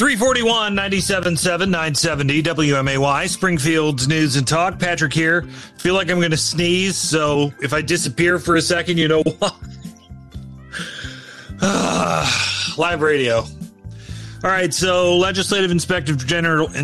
341 97.7 970 WMAY, Springfield's News and Talk. Patrick here. Feel like I'm going to sneeze, so if I disappear for a second, you know what? Live radio. All right, so Legislative Inspector General Mike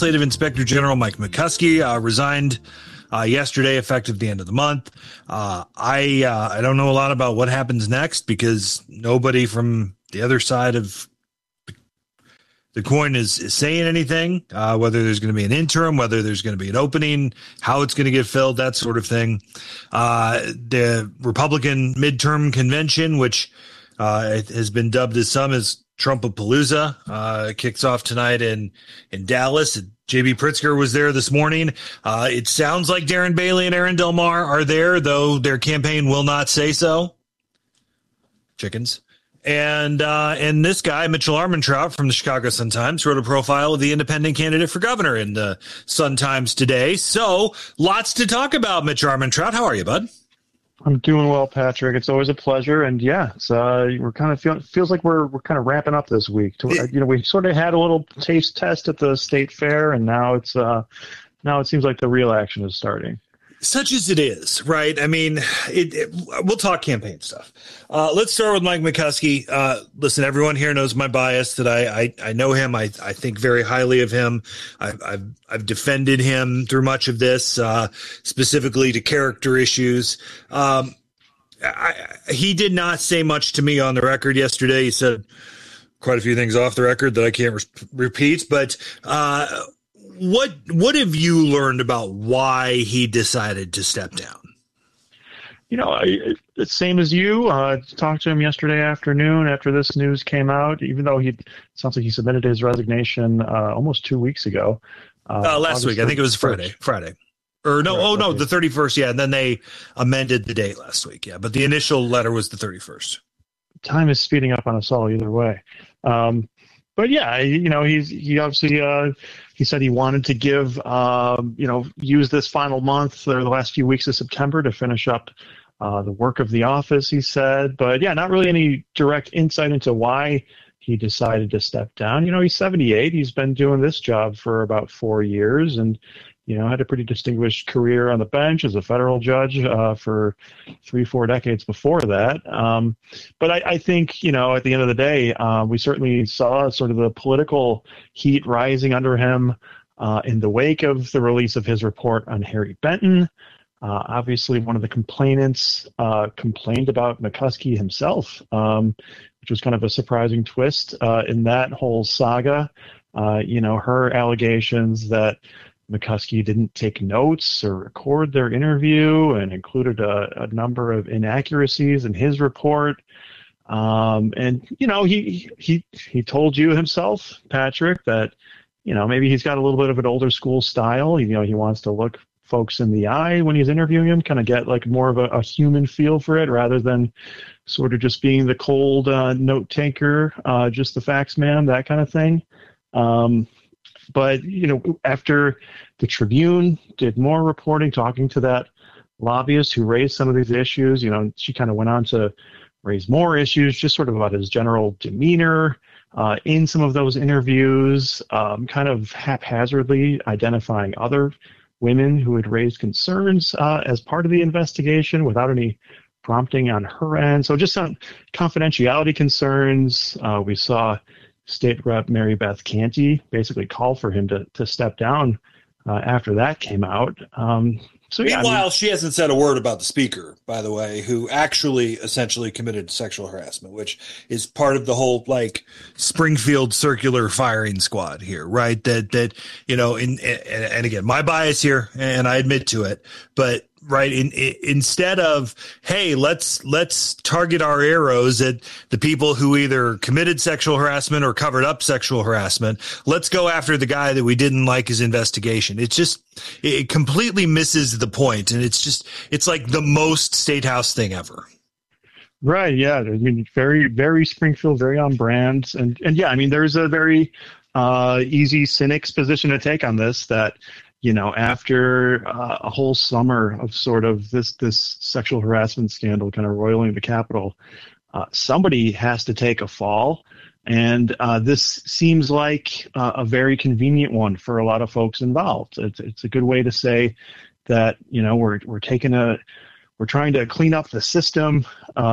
McCuskey resigned yesterday, effective the end of the month. I don't know a lot about what happens next because nobody from the other side of the coin is saying anything, whether there's going to be an interim, whether there's going to be an opening, how it's going to get filled, that sort of thing. The Republican midterm convention, which has been dubbed as Trumpapalooza, kicks off tonight in Dallas. J.B. Pritzker was there this morning. It sounds like Darren Bailey and Aaron Del Mar are there, though their campaign will not say so. Chickens. And this guy, Mitchell Armentrout from the Chicago Sun-Times, wrote a profile of the independent candidate for governor in the Sun-Times today. So lots to talk about, Mitch Armentrout. How are you, bud? I'm doing well, Patrick. It's always a pleasure. And yeah, it's, we're kind of feels like we're kind of ramping up this week. We sort of had a little taste test at the state fair, and now it seems like the real action is starting. Such as it is, right? I mean, we'll talk campaign stuff. Let's start with Mike McCuskey. Listen, everyone here knows my bias that I know him. I think very highly of him. I've defended him through much of this, specifically to character issues. He did not say much to me on the record yesterday. He said quite a few things off the record that I can't repeat, but What have you learned about why he decided to step down? The same as you. Talked to him yesterday afternoon after this news came out, even though sounds like he submitted his resignation almost 2 weeks ago. Last week. I think it was Friday. Or no, okay. The 31st, yeah, and then they amended the date last week, yeah. But the initial letter was the 31st. Time is speeding up on us all either way. But yeah, he obviously he said he wanted to give use this final month or the last few weeks of September to finish up the work of the office, he said. But yeah, not really any direct insight into why he decided to step down. He's 78. He's been doing this job for about 4 years, and had a pretty distinguished career on the bench as a federal judge for 3-4 decades before that. But I think, at the end of the day, we certainly saw sort of the political heat rising under him in the wake of the release of his report on Harry Benton. Obviously, one of the complainants complained about McCuskey himself, which was kind of a surprising twist in that whole saga. Her allegations that McCuskey didn't take notes or record their interview and included a number of inaccuracies in his report. And he told you himself, Patrick, that, maybe he's got a little bit of an older school style. He wants to look folks in the eye when he's interviewing them, kind of get like more of a human feel for it rather than sort of just being the cold note taker, just the facts man, that kind of thing. But, after the Tribune did more reporting, talking to that lobbyist who raised some of these issues, she kind of went on to raise more issues, just sort of about his general demeanor in some of those interviews, kind of haphazardly identifying other women who had raised concerns as part of the investigation without any prompting on her end. So just some confidentiality concerns. We saw State Rep Mary Beth Canty basically call for him to step down after that came out. Meanwhile, she hasn't said a word about the speaker, by the way, who actually essentially committed sexual harassment, which is part of the whole Springfield circular firing squad here, right? That and again, my bias here, and I admit to it, but right, instead of, hey, let's target our arrows at the people who either committed sexual harassment or covered up sexual harassment, let's go after the guy that we didn't like his investigation. It completely misses the point, and it's like the most State House thing ever. Right. Yeah. I mean, very, very Springfield, very on brand. And yeah, I mean, there's a very easy cynic's position to take on this that, after a whole summer of sort of this sexual harassment scandal kind of roiling the Capitol, somebody has to take a fall. And this seems like a very convenient one for a lot of folks involved. It's a good way to say that, we're trying to clean up the system.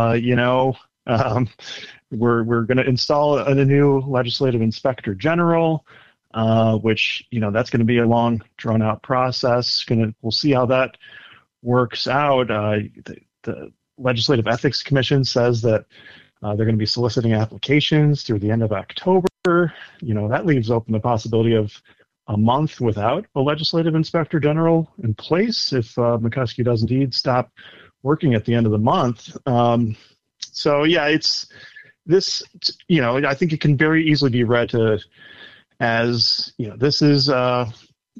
We're going to install a new legislative inspector general, which, that's going to be a long, drawn-out process. We'll see how that works out. The Legislative Ethics Commission says that they're going to be soliciting applications through the end of October. That leaves open the possibility of a month without a legislative inspector general in place if McCuskey does indeed stop working at the end of the month. So yeah, it's this. I think it can very easily be read as this is an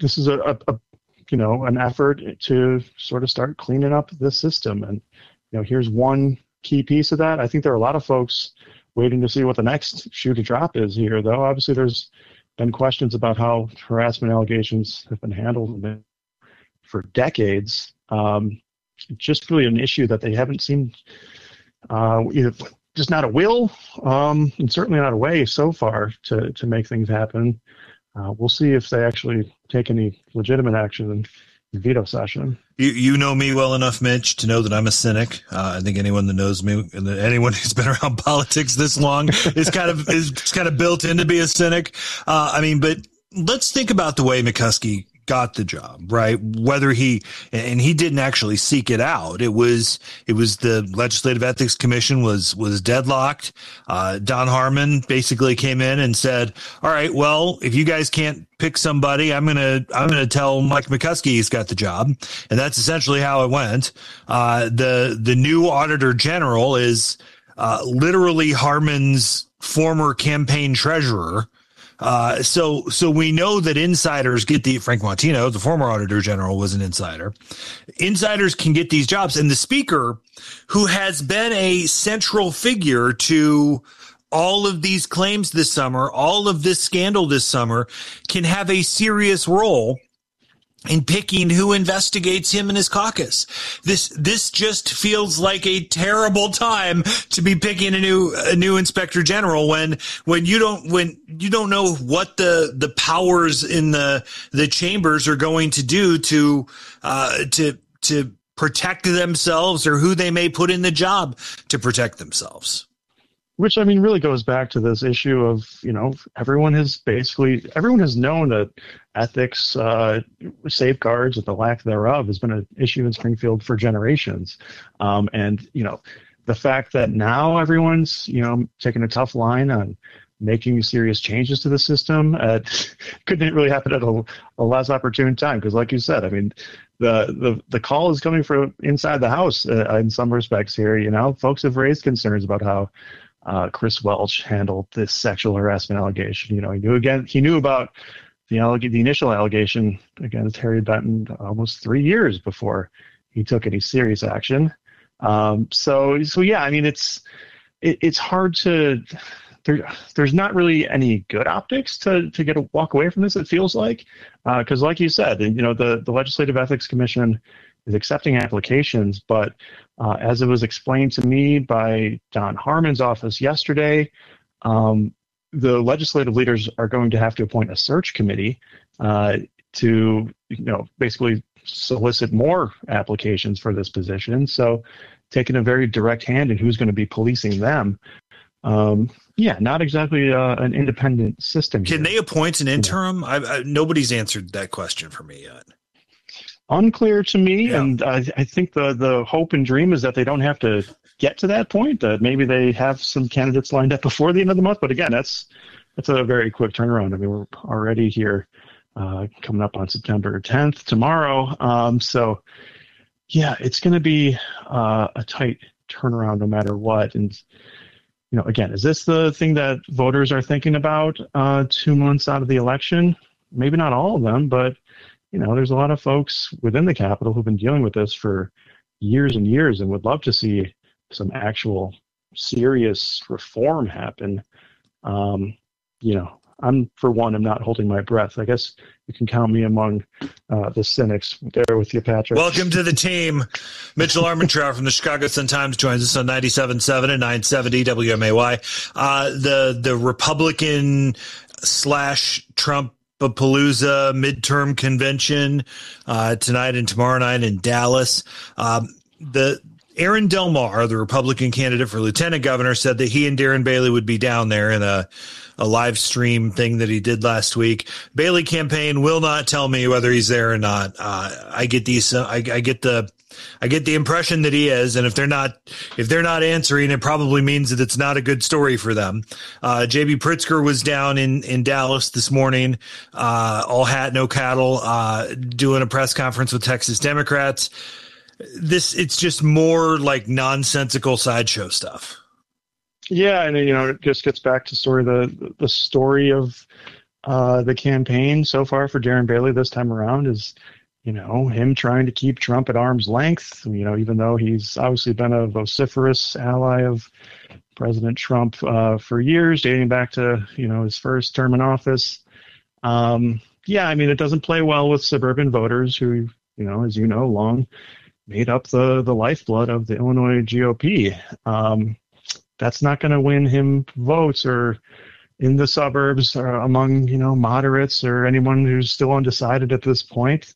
effort to sort of start cleaning up the system. And here's one key piece of that. I think there are a lot of folks waiting to see what the next shoe to drop is here, though. Obviously, there's been questions about how harassment allegations have been handled for decades. Just really an issue that they haven't seemed either just not a will, and certainly not a way so far to make things happen. We'll see if they actually take any legitimate action in veto session. You know me well enough, Mitch, to know that I'm a cynic. I think anyone that knows me and anyone who's been around politics this long is kind of built in to be a cynic. But let's think about the way McCuskey got the job, right? Whether he didn't actually seek it out. It was the Legislative Ethics Commission was deadlocked. Don Harmon basically came in and said, all right, well, if you guys can't pick somebody, I'm going to tell Mike McCuskey he's got the job. And that's essentially how it went. The new Auditor General is literally Harmon's former campaign treasurer. So we know that insiders get Frank Montino, the former Auditor General, was an insider. Insiders can get these jobs, and the Speaker, who has been a central figure to all of these claims this summer, all of this scandal this summer, can have a serious role in picking who investigates him and his caucus. This just feels like a terrible time to be picking a new inspector general when you don't know what the powers in the chambers are going to do to protect themselves, or who they may put in the job to protect themselves. Which, really goes back to this issue of, everyone has known that ethics safeguards, or the lack thereof, has been an issue in Springfield for generations. And the fact that now everyone's, taking a tough line on making serious changes to the system, couldn't really happen at a less opportune time. Because like you said, the call is coming from inside the House in some respects here. Folks have raised concerns about how Chris Welch handled this sexual harassment allegation. He knew about the initial allegation against Harry Benton almost 3 years before he took any serious action. So yeah, it's hard to. There's not really any good optics to walk away from this. It feels like, because like you said, the Legislative Ethics Commission is accepting applications, but as it was explained to me by Don Harmon's office yesterday, the legislative leaders are going to have to appoint a search committee to, basically solicit more applications for this position. So taking a very direct hand in who's going to be policing them. Not exactly an independent system. Can they appoint an interim? Nobody's answered that question for me yet. Unclear to me, yeah. And I think the hope and dream is that they don't have to get to that point, that maybe they have some candidates lined up before the end of the month. But again, that's a very quick turnaround. We're already here coming up on September 10th tomorrow. So, yeah, it's going to be a tight turnaround no matter what. And, again, is this the thing that voters are thinking about 2 months out of the election? Maybe not all of them, but there's a lot of folks within the Capitol who've been dealing with this for years and years and would love to see some actual serious reform happen. I'm for one, I'm not holding my breath. I guess you can count me among the cynics there with you, Patrick. Welcome to the team. Mitchell Armentrout from the Chicago Sun-Times joins us on 97.7 and 970 WMAY. The Republican / Trump Palooza midterm convention tonight and tomorrow night in Dallas. Aaron Delmar, the Republican candidate for lieutenant governor, said that he and Darren Bailey would be down there in a live stream thing that he did last week. Bailey campaign will not tell me whether he's there or not. I get the impression that he is, and if they're not answering, it probably means that it's not a good story for them. J.B. Pritzker was down in Dallas this morning, all hat, no cattle, doing a press conference with Texas Democrats. It's just more like nonsensical sideshow stuff. Yeah, and it just gets back to sort of the story of the campaign so far for Darren Bailey this time around is, him trying to keep Trump at arm's length, even though he's obviously been a vociferous ally of President Trump for years, dating back to, his first term in office. It doesn't play well with suburban voters who, as long made up the lifeblood of the Illinois GOP. That's not going to win him votes or in the suburbs or among, moderates or anyone who's still undecided at this point.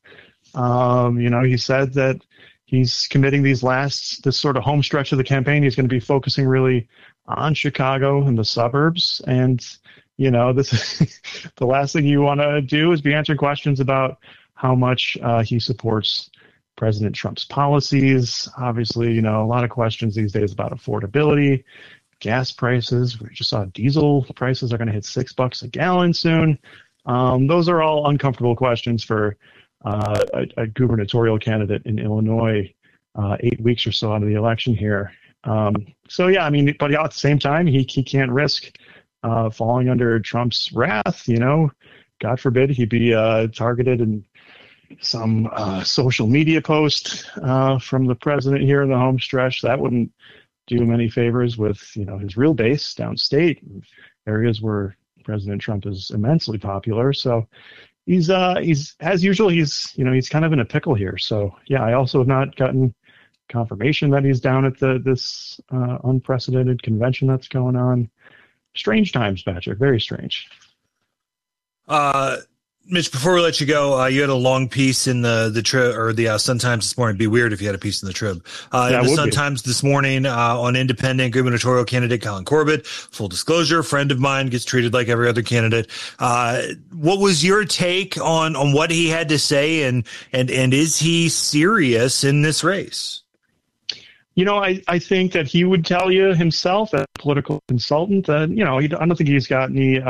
He said that he's committing this sort of home stretch of the campaign. He's going to be focusing really on Chicago and the suburbs. And, this is the last thing you want to do is be answering questions about how much he supports President Trump's policies. Obviously, a lot of questions these days about affordability, gas prices. We just saw diesel prices are going to hit $6 a gallon soon. Those are all uncomfortable questions for a gubernatorial candidate in Illinois 8 weeks or so out of the election here. But at the same time, he can't risk falling under Trump's wrath. God forbid he be targeted and some social media post from the president here in the home stretch. That wouldn't do him any favors with, his real base downstate, areas where President Trump is immensely popular. So he's as usual, he's kind of in a pickle here. So yeah, I also have not gotten confirmation that he's down at this unprecedented convention that's going on. Strange times, Patrick, very strange. Mitch, before we let you go, you had a long piece in the Trib or the Sun-Times this morning. It'd be weird if you had a piece in the Trib. The Sun-Times this morning on independent gubernatorial candidate Colin Corbett. Full disclosure, friend of mine, gets treated like every other candidate. What was your take on what he had to say, and is he serious in this race? I think that he would tell you himself, as a political consultant, that I don't think he's got any.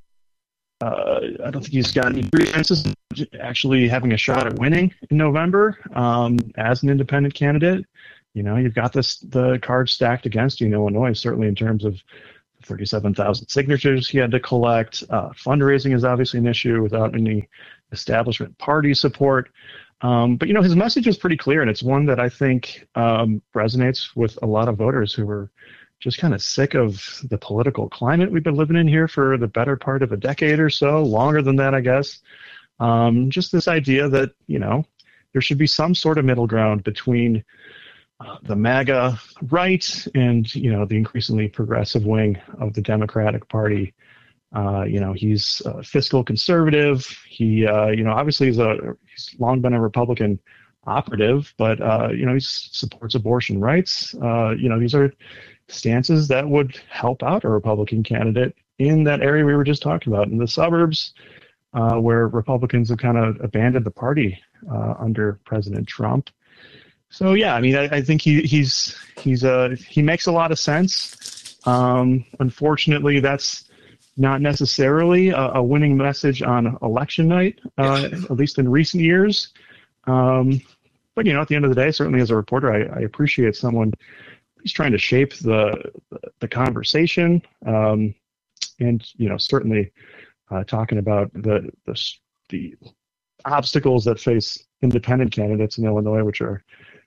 I don't think he's got any chances of actually having a shot at winning in November as an independent candidate. You've got the cards stacked against you in Illinois, certainly in terms of 37,000 signatures he had to collect. Fundraising is obviously an issue without any establishment party support. But his message is pretty clear, and it's one that I think resonates with a lot of voters who are just kind of sick of the political climate we've been living in here for the better part of a decade or so, longer than that, I guess. Just this idea that, there should be some sort of middle ground between the MAGA right and, the increasingly progressive wing of the Democratic Party. He's a fiscal conservative. He, obviously he's long been a Republican operative, but, he supports abortion rights. These are stances that would help out a Republican candidate in that area we were just talking about, in the suburbs, where Republicans have kind of abandoned the party under President Trump. So yeah, I think he makes a lot of sense. Unfortunately, that's not necessarily a winning message on election night, at least in recent years. But at the end of the day, certainly as a reporter, I appreciate someone who's trying to shape the conversation, and certainly talking about the obstacles that face independent candidates in Illinois, which are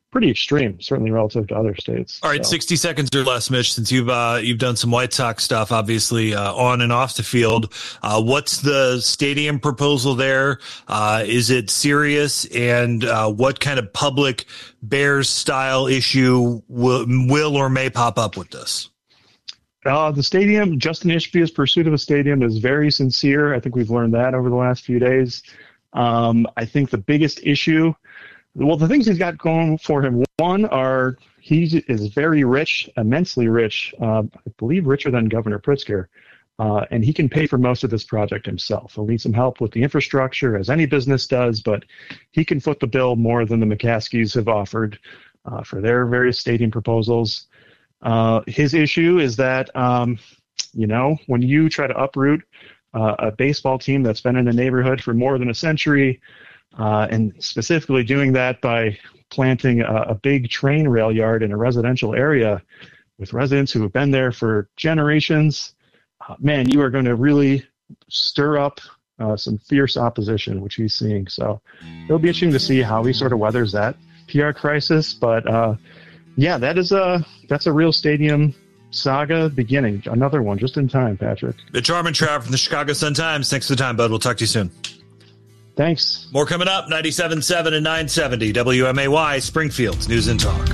pretty extreme, certainly relative to other states. All right, 60 seconds or less, Mitch, since you've done some White Sox stuff, obviously, on and off the field. What's the stadium proposal there? Is it serious? And what kind of public Bears-style issue will or may pop up with this? The stadium, Justin Ishbia's pursuit of a stadium is very sincere. I think we've learned that over the last few days. I think the biggest issue, well, the things he's got going for him, one are he is very rich, immensely rich, I believe richer than Governor Pritzker, and he can pay for most of this project himself. He'll need some help with the infrastructure, as any business does, but he can foot the bill more than the McCaskies have offered for their various stadium proposals. His issue is that, when you try to uproot a baseball team that's been in the neighborhood for more than a century, and specifically doing that by planting a big train rail yard in a residential area with residents who have been there for generations, man, you are going to really stir up some fierce opposition, which he's seeing. So it'll be interesting to see how he sort of weathers that PR crisis. But that's a real stadium saga beginning. Another one just in time, Patrick. Mitch Armentrout from the Chicago Sun-Times. Thanks for the time, bud. We'll talk to you soon. Thanks. More coming up, 97.7 and 970 WMAY, Springfield's News and Talk.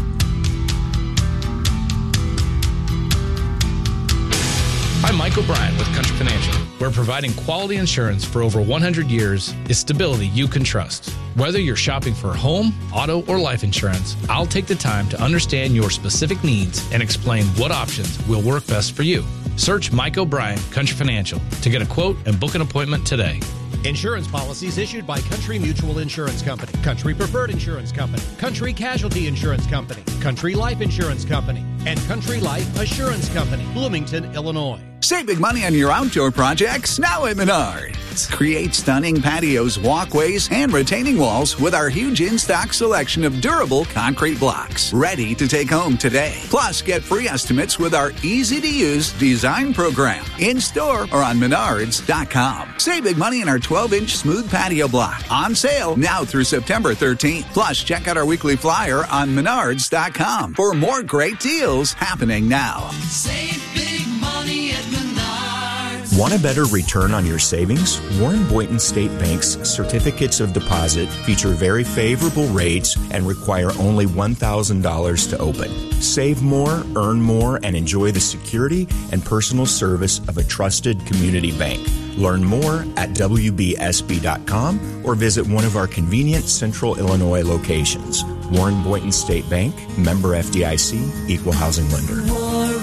I'm Mike O'Brien with Country Financial, where providing quality insurance for over 100 years is stability you can trust. Whether you're shopping for home, auto, or life insurance, I'll take the time to understand your specific needs and explain what options will work best for you. Search Mike O'Brien, Country Financial, to get a quote and book an appointment today. Insurance policies issued by Country Mutual Insurance Company, Country Preferred Insurance Company, Country Casualty Insurance Company, Country Life Insurance Company, and Country Life Assurance Company, Bloomington, Illinois. Save big money on your outdoor projects now at Menards. Create stunning patios, walkways, and retaining walls with our huge in-stock selection of durable concrete blocks. Ready to take home today. Plus, get free estimates with our easy-to-use design program. In-store or on Menards.com. Save big money on our 12-inch smooth patio block. On sale now through September 13th. Plus, check out our weekly flyer on Menards.com for more great deals happening now. Save big money at Menards. Want a better return on your savings? Warren Boynton State Bank's certificates of deposit feature very favorable rates and require only $1,000 to open. Save more, earn more, and enjoy the security and personal service of a trusted community bank. Learn more at WBSB.com or visit one of our convenient Central Illinois locations. Warren Boynton State Bank, member FDIC, equal housing lender. Warren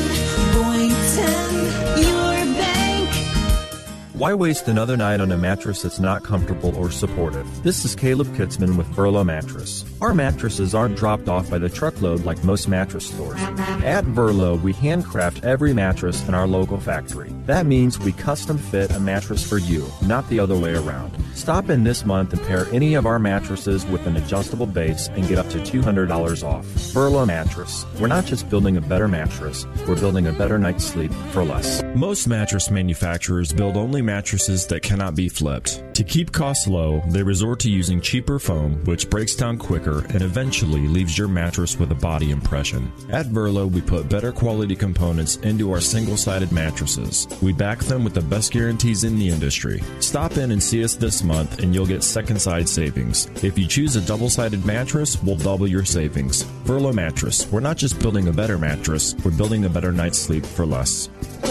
Boynton, your bank. Why waste another night on a mattress that's not comfortable or supportive? This is Caleb Kitzman with Verlo Mattress. Our mattresses aren't dropped off by the truckload like most mattress stores. At Verlo, we handcraft every mattress in our local factory. That means we custom fit a mattress for you, not the other way around. Stop in this month and pair any of our mattresses with an adjustable base and get up to $200 off. Verlo Mattress. We're not just building a better mattress, we're building a better night's sleep for less. Most mattress manufacturers build only mattresses that cannot be flipped. To keep costs low, they resort to using cheaper foam, which breaks down quicker and eventually leaves your mattress with a body impression. At Verlo, we put better quality components into our single-sided mattresses. We back them with the best guarantees in the industry. Stop in and see us this month and you'll get second side savings. If you choose a double-sided mattress, we'll double your savings. Verlo Mattress. We're not just building a better mattress, we're building a better night's sleep for less.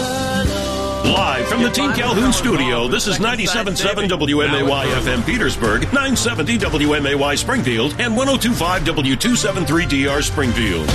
Live from the Team Calhoun studio, this is 97.7 WMAY FM Petersburg, 970 WMAY Springfield, and 102.5 W273DR Springfield.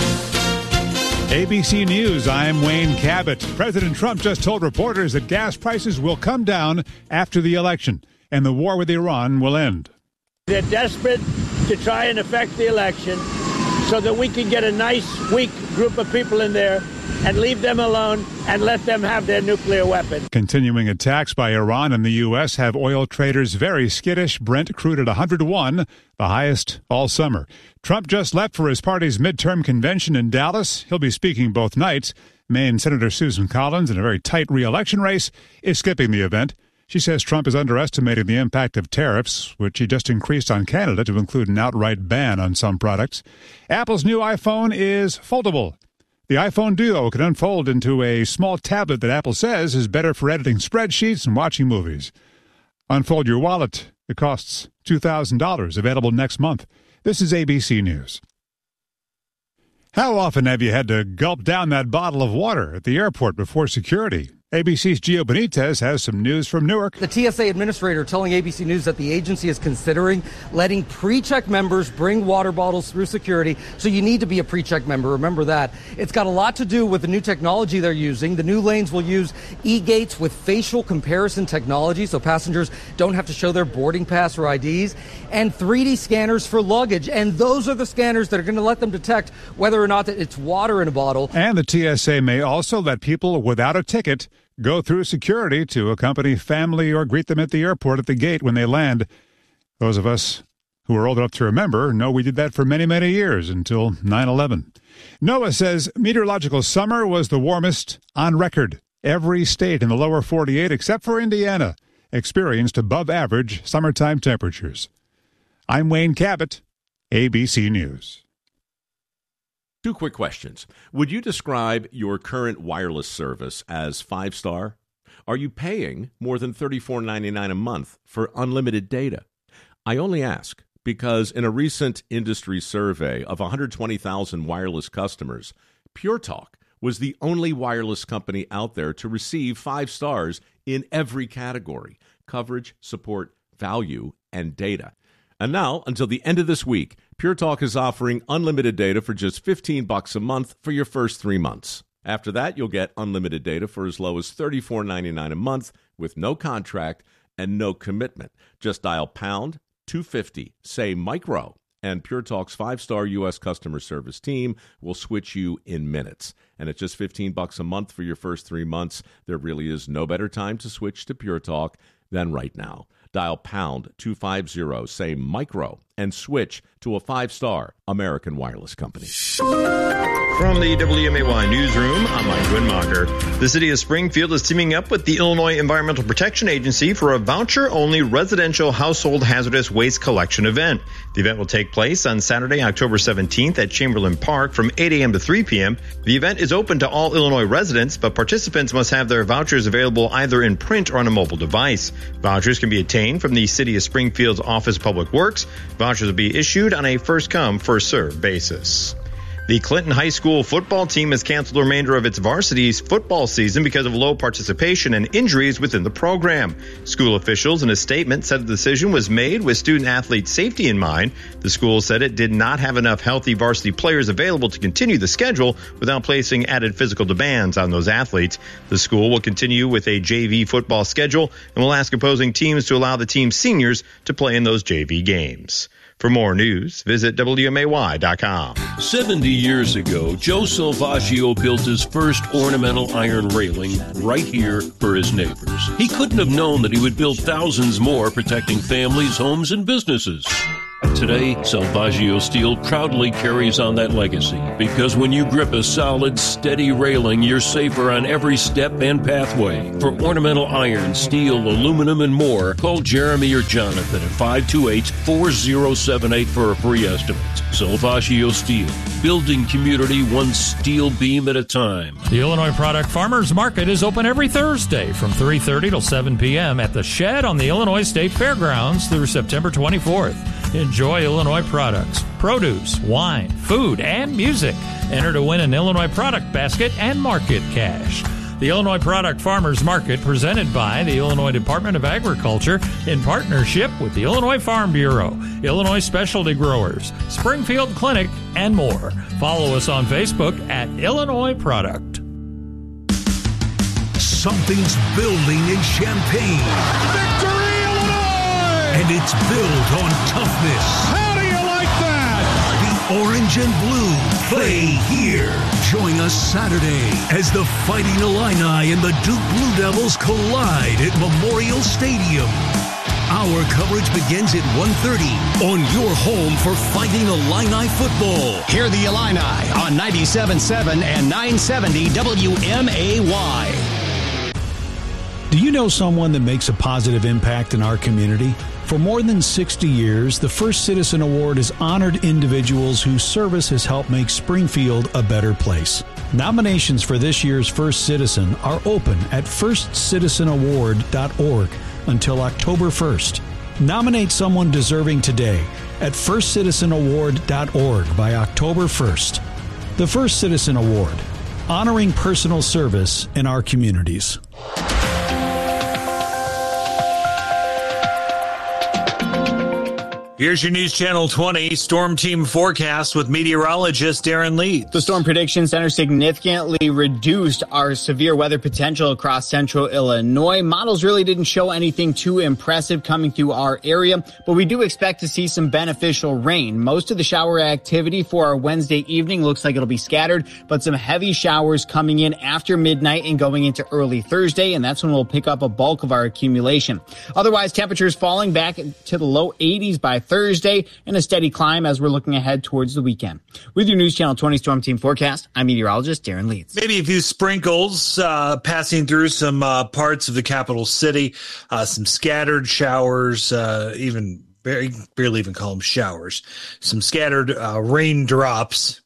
ABC News, I'm Wayne Cabot. President Trump just told reporters that gas prices will come down after the election, and the war with Iran will end. They're desperate to try and affect the election so that we can get a nice, weak group of people in there and leave them alone and let them have their nuclear weapon. Continuing attacks by Iran and the U.S. have oil traders very skittish. Brent crude at 101, the highest all summer. Trump just left for his party's midterm convention in Dallas. He'll be speaking both nights. Maine Senator Susan Collins, in a very tight re-election race, is skipping the event. She says Trump is underestimating the impact of tariffs, which he just increased on Canada to include an outright ban on some products. Apple's new iPhone is foldable. The iPhone Duo can unfold into a small tablet that Apple says is better for editing spreadsheets and watching movies. Unfold your wallet. It costs $2,000, available next month. This is ABC News. How often have you had to gulp down that bottle of water at the airport before security? ABC's Gio Benitez has some news from Newark. The TSA administrator telling ABC News that the agency is considering letting pre-check members bring water bottles through security. So you need to be a pre-check member. Remember that. It's got a lot to do with the new technology they're using. The new lanes will use e-gates with facial comparison technology, so passengers don't have to show their boarding pass or IDs, and 3D scanners for luggage. And those are the scanners that are going to let them detect whether or not that it's water in a bottle. And the TSA may also let people without a ticket go through security to accompany family or greet them at the airport at the gate when they land. Those of us who are old enough to remember know we did that for many, many years until 9/11. NOAA says meteorological summer was the warmest on record. Every state in the lower 48, except for Indiana, experienced above-average summertime temperatures. I'm Wayne Cabot, ABC News. 2 quick questions. Would you describe your current wireless service as 5-star? Are you paying more than $34.99 a month for unlimited data? I only ask because in a recent industry survey of 120,000 wireless customers, Pure Talk was the only wireless company out there to receive 5 stars in every category: coverage, support, value, and data. And now, until the end of this week, Pure Talk is offering unlimited data for just $15 a month for your first 3 months. After that, you'll get unlimited data for as low as $34.99 a month with no contract and no commitment. Just dial pound 250, say micro, and Pure Talk's 5-star U.S. customer service team will switch you in minutes. And at just $15 a month for your first 3 months, there really is no better time to switch to Pure Talk than right now. Dial pound 250, say micro, and switch to a 5-star American wireless company. From the WMAY newsroom, I'm Mike Winmacher. The city of Springfield is teaming up with the Illinois Environmental Protection Agency for a voucher-only residential household hazardous waste collection event. The event will take place on Saturday, October 17th at Chamberlain Park from 8 a.m. to 3 p.m. The event is open to all Illinois residents, but participants must have their vouchers available either in print or on a mobile device. Vouchers can be obtained from the City of Springfield's Office of Public Works. Vouchers will be issued on a first-come, first-served basis. The Clinton High School football team has canceled the remainder of its varsity's football season because of low participation and injuries within the program. School officials in a statement said the decision was made with student-athlete safety in mind. The school said it did not have enough healthy varsity players available to continue the schedule without placing added physical demands on those athletes. The school will continue with a JV football schedule and will ask opposing teams to allow the team's seniors to play in those JV games. For more news, visit WMAY.com. 70 years ago, Joe Salvaggio built his first ornamental iron railing right here for his neighbors. He couldn't have known that he would build thousands more, protecting families, homes, and businesses. Today, Salvaggio Steel proudly carries on that legacy, because when you grip a solid, steady railing, you're safer on every step and pathway. For ornamental iron, steel, aluminum, and more, call Jeremy or Jonathan at 528-4078 for a free estimate. Salvaggio Steel, building community one steel beam at a time. The Illinois Product Farmers Market is open every Thursday from 3:30 till 7 p.m. at the Shed on the Illinois State Fairgrounds through September 24th. Enjoy Illinois products, produce, wine, food, and music. Enter to win an Illinois product basket and market cash. The Illinois Product Farmers Market, presented by the Illinois Department of Agriculture in partnership with the Illinois Farm Bureau, Illinois Specialty Growers, Springfield Clinic, and more. Follow us on Facebook at Illinois Product. Something's building in Champaign. Victory, Illinois! And it's built on toughness. How do you like that? The orange and blue play here. Join us Saturday as the Fighting Illini and the Duke Blue Devils collide at Memorial Stadium. Our coverage begins at 1:30 on your home for Fighting Illini football. Hear the Illini on 97.7 and 970 WMAY. Do you know someone that makes a positive impact in our community? For more than 60 years, the First Citizen Award has honored individuals whose service has helped make Springfield a better place. Nominations for this year's First Citizen are open at firstcitizenaward.org until October 1st. Nominate someone deserving today at firstcitizenaward.org by October 1st. The First Citizen Award, honoring personal service in our communities. Here's your News Channel 20 Storm Team forecast with meteorologist Darren Leeds. The Storm Prediction Center significantly reduced our severe weather potential across central Illinois. Models really didn't show anything too impressive coming through our area, but we do expect to see some beneficial rain. Most of the shower activity for our Wednesday evening looks like it'll be scattered, but some heavy showers coming in after midnight and going into early Thursday, and that's when we'll pick up a bulk of our accumulation. Otherwise, temperatures falling back to the low 80s by Thursday and a steady climb as we're looking ahead towards the weekend. With your News Channel 20 Storm Team forecast, I'm meteorologist Darren Leeds. Maybe a few sprinkles passing through some parts of the capital city, some scattered showers, even barely even call them showers, some scattered raindrops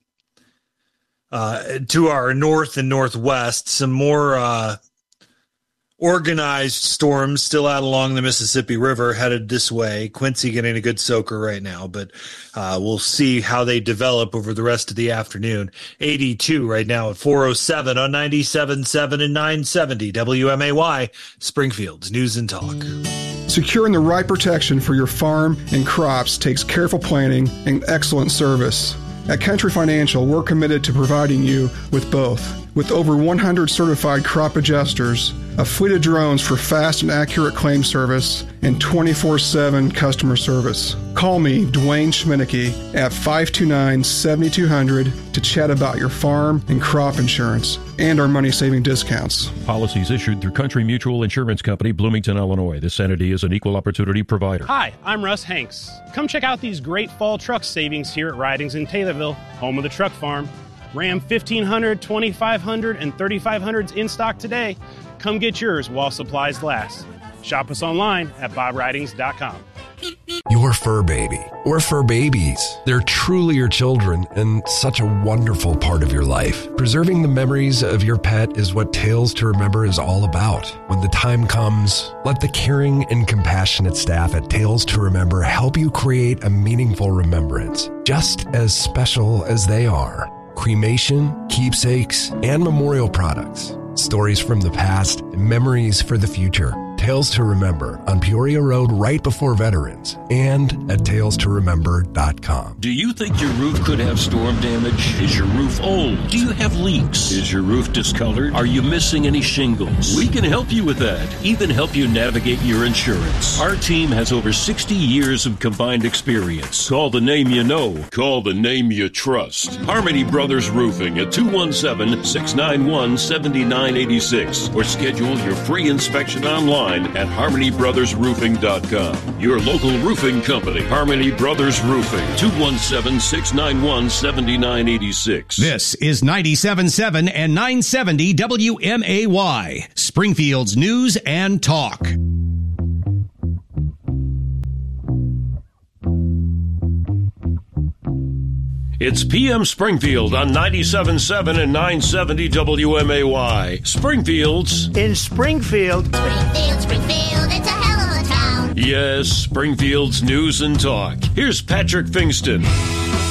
to our north and northwest, some more organized storms still out along the Mississippi River headed this way. Quincy getting a good soaker right now, but we'll see how they develop over the rest of the afternoon. 82 right now at 407 on 97.7 and 970 WMAY, Springfield's News and Talk. Securing the right protection for your farm and crops takes careful planning and excellent service. At Country Financial, we're committed to providing you with both. With over 100 certified crop adjusters, a fleet of drones for fast and accurate claim service, and 24/7 customer service. Call me, Dwayne Schminneke, at 529-7200 to chat about your farm and crop insurance and our money-saving discounts. Policies issued through Country Mutual Insurance Company, Bloomington, Illinois. This entity is an equal opportunity provider. Hi, I'm Russ Hanks. Come check out these great fall truck savings here at Ridings in Taylorville, home of the truck farm. Ram 1500, 2500, and 3500s in stock today. Come get yours while supplies last. Shop us online at bobridings.com. Your fur baby, or fur babies. They're truly your children and such a wonderful part of your life. Preserving the memories of your pet is what Tales to Remember is all about. When the time comes, let the caring and compassionate staff at Tales to Remember help you create a meaningful remembrance, just as special as they are. Cremation, keepsakes, and memorial products. Stories from the past and memories for the future. Tales to Remember on Peoria Road right before Veterans and at talestoremember.com. Do you think your roof could have storm damage? Is your roof old? Do you have leaks? Is your roof discolored? Are you missing any shingles? We can help you with that. Even help you navigate your insurance. Our team has over 60 years of combined experience. Call the name you know. Call the name you trust. Harmony Brothers Roofing at 217-691-7986 or schedule your free inspection online at harmonybrothersroofing.com. Your local roofing company, Harmony Brothers Roofing, 217-691-7986. This is 97.7 and 970 WMAY, Springfield's News and Talk. It's PM Springfield on 97.7 and 970 WMAY. Springfield's in Springfield. Springfield, it's a hell of a town. Yes, Springfield's News and Talk. Here's Patrick Fingston.